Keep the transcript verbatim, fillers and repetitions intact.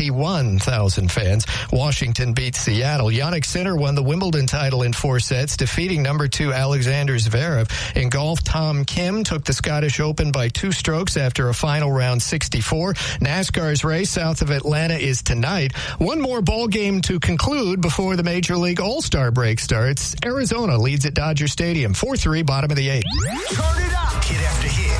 twenty-one thousand fans. Washington beat Seattle. Jannik Sinner won the Wimbledon title in four sets, defeating number two Alexander Zverev. In golf, Tom Kim took the Scottish Open by two strokes after a final round sixty-four. NASCAR's race south of Atlanta is tonight. One more ball game to conclude before the Major League All-Star break starts. Arizona leads at Dodger Stadium, four three, bottom of the eighth. Turn it up. Hit after hit.